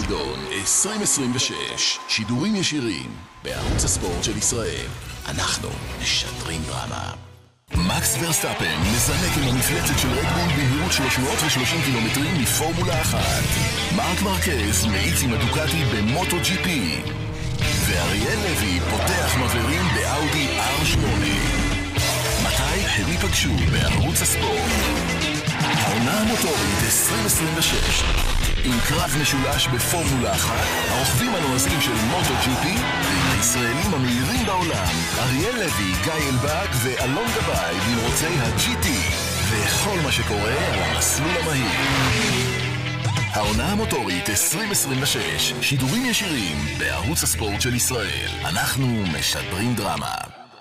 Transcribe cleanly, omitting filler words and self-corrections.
וימבלדון 2026, שידורים ישירים בערוץ הספורט של ישראל. אנחנו משדרים דרמה. מקס ורסטאפן מזנק עם המפלצת של רדבול במהירות 330 קילומטרים מפורמולה 1. מרק מרקז מאיץ עם הדוקטי במוטו ג'י פי. ואריאל לוי פותח מבערים באאודי R8. מתי הם ייפגשו בערוץ הספורט? העונה המוטורית 2026, עם קרב משולש בפורמולה 1, הרוכבים הנועזים של מוטו ג'י פי ועם הישראלים המהירים בעולם, אריאל לוי, גיא אלבג ואלון גבאי במרוצי ה-GT, וכל מה שקורה על המסלול המהיר. העונה המוטורית 2026, שידורים ישירים בערוץ הספורט של ישראל. אנחנו משדרים דרמה.